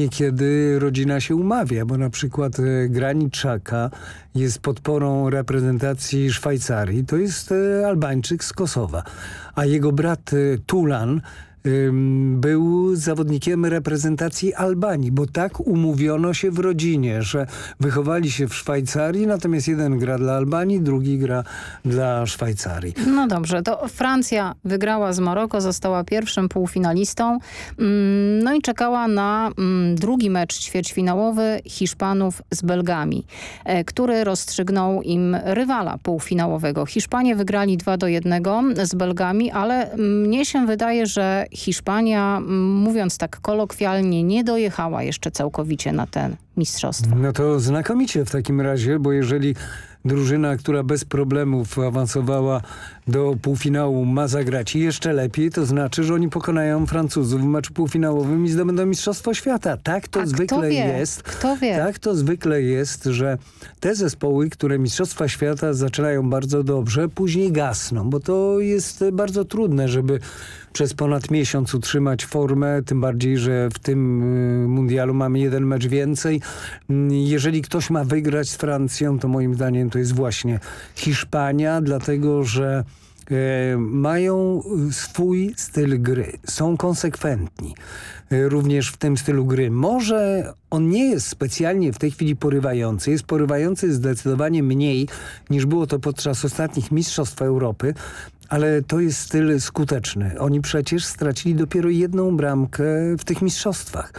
niekiedy rodzina się umawia, bo na przykład Granit Xhaka jest podporą reprezentacji Szwajcarii. To jest Albańczyk z Kosowa. A jego brat Tulan był zawodnikiem reprezentacji Albanii, bo tak umówiono się w rodzinie, że wychowali się w Szwajcarii, natomiast jeden gra dla Albanii, drugi gra dla Szwajcarii. No dobrze, to Francja wygrała z Maroko, została pierwszym półfinalistą, no i czekała na drugi mecz ćwierćfinałowy Hiszpanów z Belgami, który rozstrzygnął im rywala półfinałowego. Hiszpanie wygrali 2-1 z Belgami, ale mnie się wydaje, że Hiszpania, mówiąc tak kolokwialnie, nie dojechała jeszcze całkowicie na ten mistrzostwo. No to znakomicie w takim razie, bo jeżeli drużyna, która bez problemów awansowała do półfinału, ma zagrać jeszcze lepiej, to znaczy, że oni pokonają Francuzów w meczu półfinałowym i zdobędą Mistrzostwo Świata. Tak to zwykle jest. Kto wie? Tak to zwykle jest, że te zespoły, które Mistrzostwa Świata zaczynają bardzo dobrze, później gasną, bo to jest bardzo trudne, żeby przez ponad miesiąc utrzymać formę, tym bardziej, że w tym mundialu mamy jeden mecz więcej. Jeżeli ktoś ma wygrać z Francją, to moim zdaniem to jest właśnie Hiszpania, dlatego że mają swój styl gry, są konsekwentni również w tym stylu gry. Może on nie jest specjalnie w tej chwili porywający, jest porywający zdecydowanie mniej niż było to podczas ostatnich Mistrzostw Europy, ale to jest styl skuteczny. Oni przecież stracili dopiero jedną bramkę w tych mistrzostwach.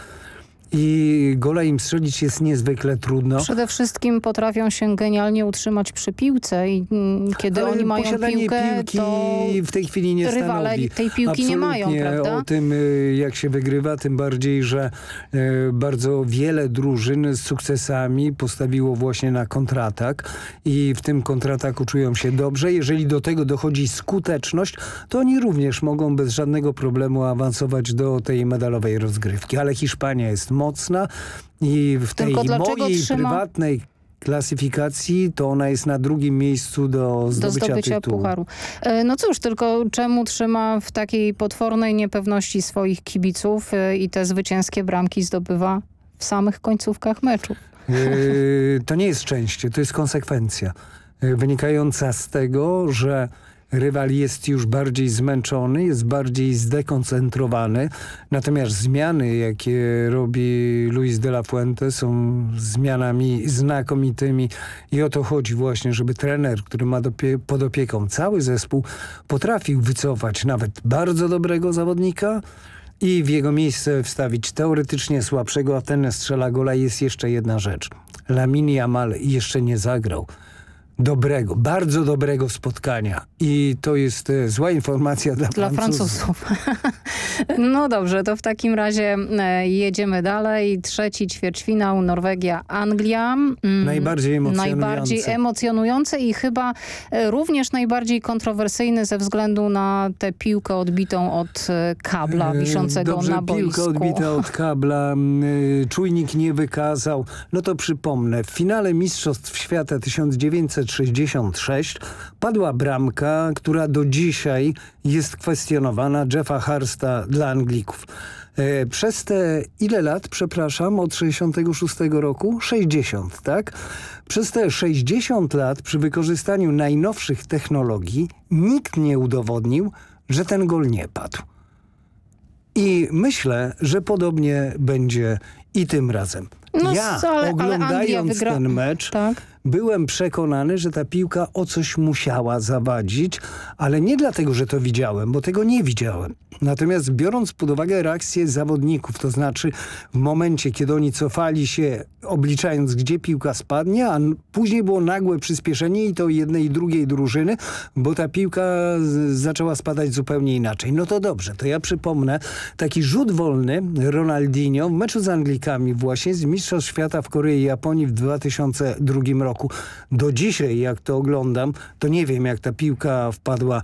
I gola im strzelić jest niezwykle trudno. Przede wszystkim potrafią się genialnie utrzymać przy piłce i kiedy oni mają piłkę, to w tej chwili nie rywale stanowi. tej piłki nie mają, prawda? O tym, jak się wygrywa, tym bardziej, że bardzo wiele drużyn z sukcesami postawiło właśnie na kontratak i w tym kontrataku czują się dobrze. Jeżeli do tego dochodzi skuteczność, to oni również mogą bez żadnego problemu awansować do tej medalowej rozgrywki. Ale Hiszpania jest mocna i w tej mojej prywatnej klasyfikacji to ona jest na drugim miejscu do zdobycia tytułu. pucharu. No cóż, tylko czemu trzyma w takiej potwornej niepewności swoich kibiców i te zwycięskie bramki zdobywa w samych końcówkach meczu? To nie jest szczęście, to jest konsekwencja wynikająca z tego, że rywal jest już bardziej zmęczony, jest bardziej zdekoncentrowany. Natomiast zmiany, jakie robi Luis de la Fuente, są zmianami znakomitymi. I o to chodzi właśnie, żeby trener, który ma pod opieką cały zespół, potrafił wycofać nawet bardzo dobrego zawodnika i w jego miejsce wstawić teoretycznie słabszego, a ten strzela gola. Jest jeszcze jedna rzecz. Lamine Yamal jeszcze nie zagrał dobrego, bardzo dobrego spotkania. I to jest zła informacja dla Francuzów. No dobrze, to w takim razie jedziemy dalej. Trzeci ćwierćfinał Norwegia-Anglia. Najbardziej emocjonujące i chyba również najbardziej kontrowersyjny ze względu na tę piłkę odbitą od kabla wiszącego na boisku. Piłka odbita od kabla. Czujnik nie wykazał. No to przypomnę. W finale Mistrzostw Świata 1966 padła bramka, która do dzisiaj jest kwestionowana, Jeffa Hursta dla Anglików. Przez te ile lat, przepraszam, od 66 roku? 60, tak? Przez te 60 lat przy wykorzystaniu najnowszych technologii nikt nie udowodnił, że ten gol nie padł. I myślę, że podobnie będzie i tym razem. Oglądając ten mecz, byłem przekonany, że ta piłka o coś musiała zawadzić, ale nie dlatego, że to widziałem, bo tego nie widziałem. Natomiast biorąc pod uwagę reakcję zawodników, to znaczy w momencie, kiedy oni cofali się, obliczając, gdzie piłka spadnie, a później było nagłe przyspieszenie i to jednej i drugiej drużyny, bo ta piłka zaczęła spadać zupełnie inaczej. No to dobrze, to ja przypomnę taki rzut wolny Ronaldinho w meczu z Anglikami właśnie z Mistrzostw Świata w Korei i Japonii w 2002 roku. Do dzisiaj, jak to oglądam, to nie wiem, jak ta piłka wpadła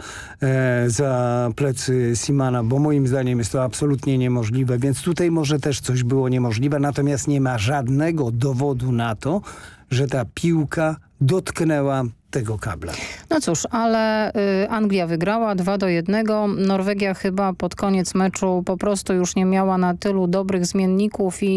za plecy Simana, bo moim zdaniem jest to absolutnie niemożliwe, więc tutaj może też coś było niemożliwe, natomiast nie ma żadnego dowodu na to, że ta piłka dotknęła tego kabla. No cóż, ale Anglia wygrała 2-1. Norwegia chyba pod koniec meczu po prostu już nie miała na tylu dobrych zmienników i